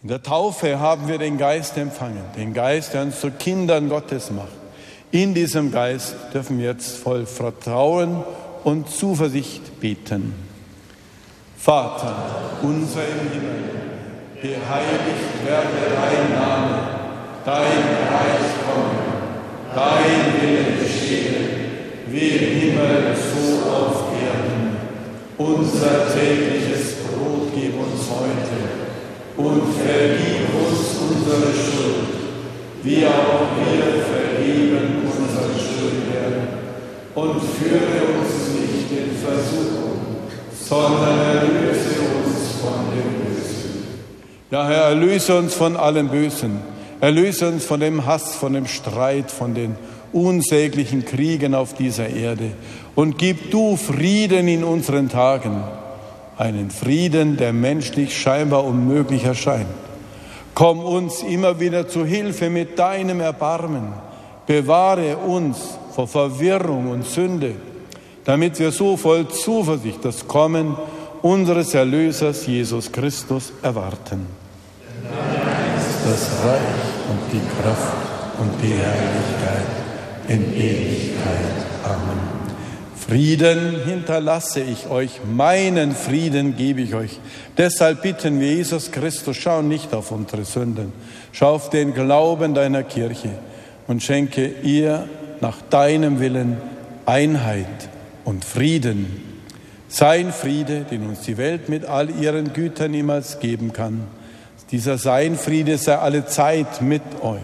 In der Taufe haben wir den Geist empfangen, den Geist, der uns zu Kindern Gottes macht. In diesem Geist dürfen wir jetzt voll Vertrauen und Zuversicht beten. Vater, unser im Himmel, geheiligt werde dein Name, dein Reich komme, dein Wille geschehe, wie im Himmel, so auf Erden. Unser tägliches Brot gib uns heute und vergib uns unsere Schuld, wie auch wir vergeben unseren Schuldigern. Und führe uns nicht in Versuchung, sondern erlöse uns von dem Bösen. Ja, Herr, erlöse uns von allem Bösen. Erlöse uns von dem Hass, von dem Streit, von den unsäglichen Kriegen auf dieser Erde. Und gib du Frieden in unseren Tagen. Einen Frieden, der menschlich scheinbar unmöglich erscheint. Komm uns immer wieder zu Hilfe mit deinem Erbarmen. Bewahre uns vor Verwirrung und Sünde, damit wir so voll Zuversicht das Kommen unseres Erlösers Jesus Christus erwarten. Das Reich und die Kraft und die Herrlichkeit in Ewigkeit. Amen. Frieden hinterlasse ich euch, meinen Frieden gebe ich euch. Deshalb bitten wir Jesus Christus, schau nicht auf unsere Sünden, schau auf den Glauben deiner Kirche und schenke ihr nach deinem Willen Einheit und Frieden. Sein Friede, den uns die Welt mit all ihren Gütern niemals geben kann. Dieser sein Friede sei alle Zeit mit euch.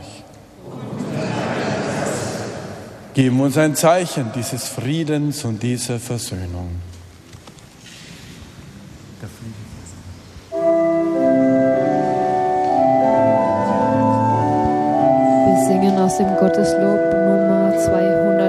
Geben uns ein Zeichen dieses Friedens und dieser Versöhnung. Wir singen aus dem Gotteslob Nummer 200.